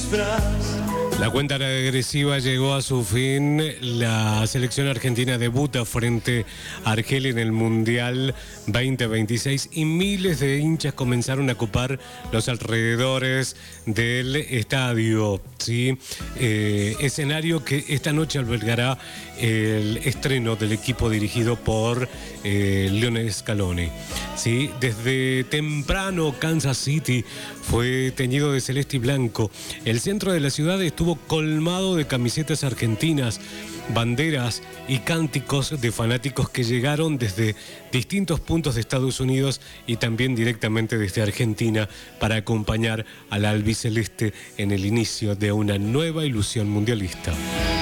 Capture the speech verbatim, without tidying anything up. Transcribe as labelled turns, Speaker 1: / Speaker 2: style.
Speaker 1: disfraz.
Speaker 2: La cuenta regresiva llegó a su fin. La selección argentina debuta frente a Argelia en el Mundial veinte veintiséis y miles de hinchas comenzaron a ocupar los alrededores del estadio, ¿sí? Eh, escenario que esta noche albergará el estreno del equipo dirigido por eh, Lionel Scaloni, ¿sí? Desde temprano Kansas City fue teñido de celeste y blanco. El centro de la ciudad estuvo colmado de camisetas argentinas, banderas y cánticos de fanáticos que llegaron desde distintos puntos de Estados Unidos y también directamente desde Argentina para acompañar al albiceleste en el inicio de una nueva ilusión mundialista.